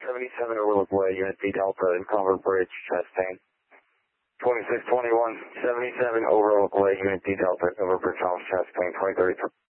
77 Overlook Way, Unit D Delta, in Culver Bridge, chest pain. 2621, 77 Overlook Way, Unit D Delta, Culver Bridge, chest pain, 2033.